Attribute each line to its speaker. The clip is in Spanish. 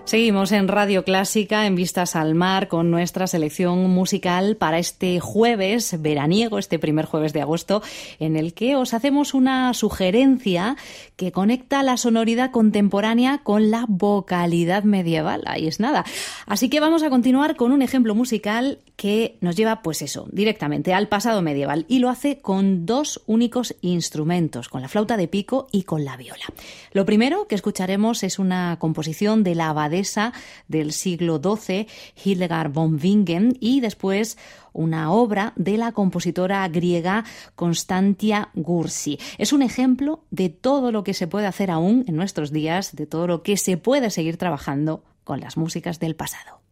Speaker 1: Seguimos en Radio Clásica, en Vistas al Mar, con nuestra selección musical para este jueves veraniego, este primer jueves de agosto, en el que os hacemos una sugerencia que conecta la sonoridad contemporánea con la vocalidad medieval. Ahí es nada. Así que vamos a continuar con un ejemplo musical que nos lleva, pues eso, directamente al pasado medieval, y lo hace con dos únicos instrumentos, con la flauta de pico y con la viola. Lo primero que escucharemos es una composición de la abadesa del siglo XII, Hildegard von Bingen, y después una obra de la compositora griega Constantia Gursi. Es un ejemplo de todo lo que se puede hacer aún en nuestros días, de todo lo que se puede seguir trabajando con las músicas del pasado.